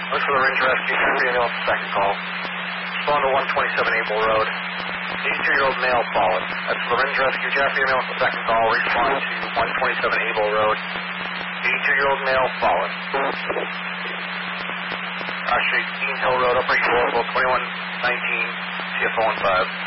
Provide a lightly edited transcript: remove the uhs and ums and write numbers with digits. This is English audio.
Look for the Ranger Rescue, Jeffrey Ambulance, second call. Respond to 127 Able Road. 82-year-old male fallen. That's for the Ranger Rescue, Jeffrey Ambulance, second call. Respond to 127 Able Road. 82-year-old male fallen. Street, Dean Hill Road, Upper Eagle, 2119, CFO 15.